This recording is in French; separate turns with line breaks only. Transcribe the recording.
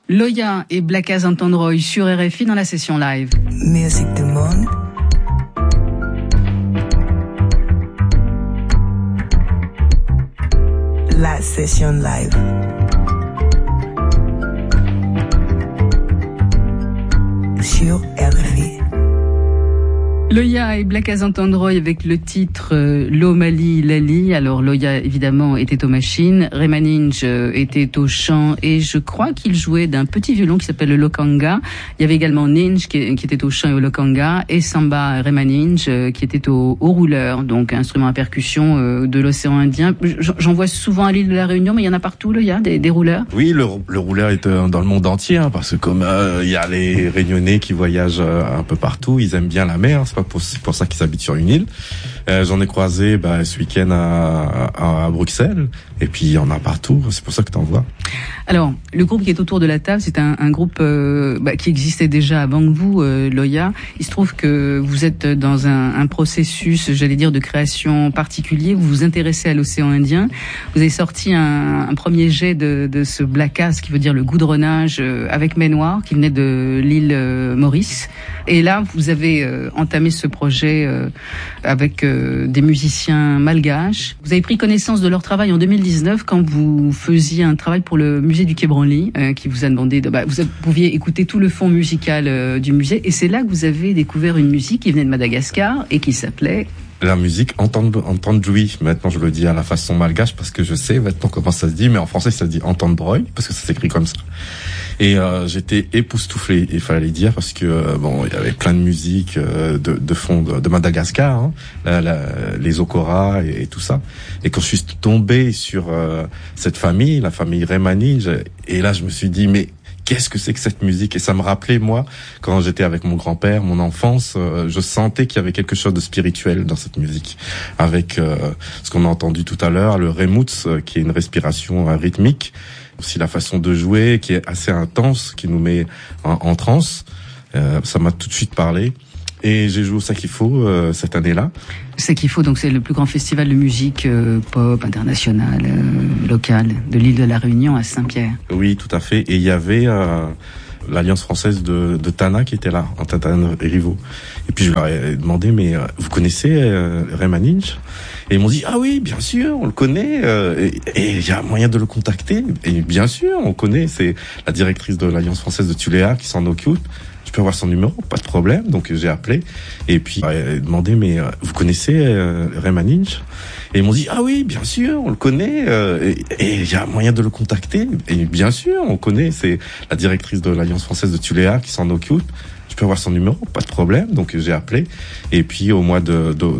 Loya et Black as Antandroy sur RFI dans la session live.
Musique du monde. La session live. Sur RFI.
Loya et Black as Antandroy avec le titre Lomali Lali. Alors Loya évidemment était aux machines, Remaninge était au chant et je crois qu'il jouait d'un petit violon qui s'appelle le lokanga. Il y avait également Ninge qui était au chant et au lokanga et Samba Remaninge qui était au rouleur, donc instrument à percussion de l'océan Indien. J'en vois souvent à l'île de la Réunion, mais il y en a partout Loya, des rouleurs.
Oui, le rouleur est dans le monde entier, hein, parce que comme il y a les Réunionnais qui voyagent un peu partout, ils aiment bien la mer, c'est pour ça qu'ils habitent sur une île. J'en ai croisé ce week-end à Bruxelles, et puis il y en a partout, c'est pour ça que t'en vois.
Alors, le groupe qui est autour de la table, c'est un groupe qui existait déjà avant que vous, Loya. Il se trouve que vous êtes dans un processus, j'allais dire, de création particulier. Vous vous intéressez à l'océan Indien. Vous avez sorti un premier jet de ce blackass, qui veut dire le goudronnage, avec Mai Noire, qui venait de l'île Maurice. Et là, vous avez entamé ce projet avec des musiciens malgaches. Vous avez pris connaissance de leur travail en 2019 quand vous faisiez un travail pour le musée du Quai Branly, qui vous a demandé vous pouviez écouter tout le fond musical du musée, et c'est là que vous avez découvert une musique qui venait de Madagascar et qui s'appelait
la musique Antandroy. Maintenant je le dis à la façon malgache parce que je sais maintenant comment ça se dit, mais en français ça se dit Antandroy parce que ça s'écrit comme ça. Et j'étais époustouflé, il fallait dire, parce que il y avait plein de musique de fond de Madagascar, hein, les Okora et tout ça. Et quand je suis tombé sur cette famille, la famille Remaninge, et là je me suis dit mais qu'est-ce que c'est que cette musique? Et ça me rappelait, moi, quand j'étais avec mon grand-père, mon enfance, je sentais qu'il y avait quelque chose de spirituel dans cette musique. Avec ce qu'on a entendu tout à l'heure, le remuts, qui est une respiration rythmique. Aussi la façon de jouer, qui est assez intense, qui nous met en transe. Ça m'a tout de suite parlé. Et j'ai joué au Sakifo cette année-là.
Sakifo, donc c'est le plus grand festival de musique pop internationale, locale, de l'île de la Réunion à Saint-Pierre.
Oui, tout à fait. Et il y avait l'Alliance française de Tana qui était là, en Tana et Rivaux. Et puis je leur ai demandé, mais vous connaissez Remaninge? Et ils m'ont dit, ah oui, bien sûr, on le connaît, et il y a moyen de le contacter. Et bien sûr, on connaît, c'est la directrice de l'Alliance française de Tuléar qui s'en occupe. Je peux avoir son numéro, pas de problème. Donc j'ai appelé et puis demandé, mais vous connaissez Remaninge? Et ils m'ont dit, ah oui, bien sûr, on le connaît, et il y a moyen de le contacter. Et bien sûr, on connaît, c'est la directrice de l'Alliance française de Tuléar qui s'en occupe. Je peux avoir son numéro, pas de problème. Donc j'ai appelé et puis au mois de